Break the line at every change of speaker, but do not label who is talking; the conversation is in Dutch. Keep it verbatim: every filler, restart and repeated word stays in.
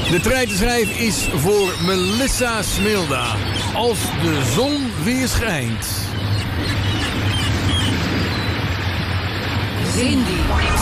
De treitenschijf is voor Melissa Smilda. Als de zon weer schijnt.
Cindy.